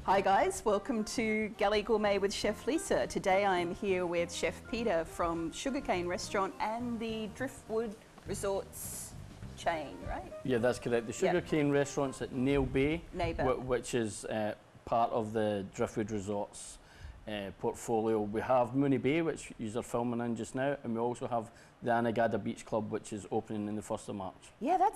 Hi guys, welcome to Galley Gourmet with Chef Lisa. Today I'm here with Chef Peter from Sugarcane Restaurant and the Driftwood Resorts chain, right? Yeah, that's correct. The Sugarcane Restaurant's at Nail Bay, which is part of the Driftwood Resorts portfolio. We have Mooney Bay, which you are filming in just now, and we also have the Anegada Beach Club, which is opening in the 1st of March. Yeah, that